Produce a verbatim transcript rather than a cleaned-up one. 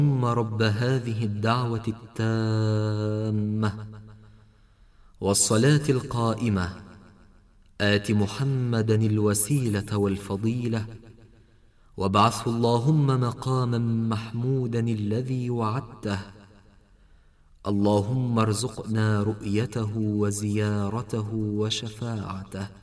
اللهم رب هذه الدعوة التامة والصلاة القائمة آت محمدا الوسيلة والفضيلة وابعثه اللهم مقاما محمودا الذي وعدته. اللهم ارزقنا رؤيته وزيارته وشفاعته